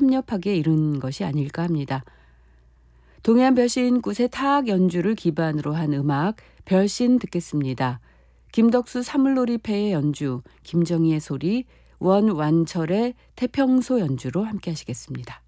섭렵하게 이룬 것이 아닐까 합니다. 동해안 별신 굿의 타악 연주를 기반으로 한 음악 별신 듣겠습니다. 김덕수 사물놀이패의 연주, 김정희의 소리, 원완철의 태평소 연주로 함께 하시겠습니다.